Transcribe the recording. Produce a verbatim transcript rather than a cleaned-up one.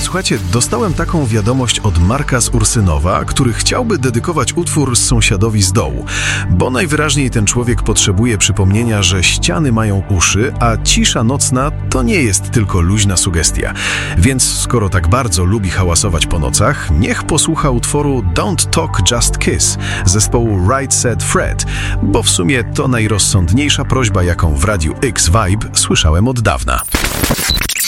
Słuchajcie, dostałem taką wiadomość od Marka z Ursynowa, który chciałby dedykować utwór sąsiadowi z dołu, bo najwyraźniej ten człowiek potrzebuje przypomnienia, że ściany mają uszy, a cisza nocna to nie jest tylko luźna sugestia. Więc skoro tak bardzo lubi hałasować po nocach, niech posłucha utworu Don't Talk Just Kiss zespołu Right Said Fred, bo w sumie to najrozsądniejsza prośba, jaką w Radiu X Vibe słyszałem od dawna.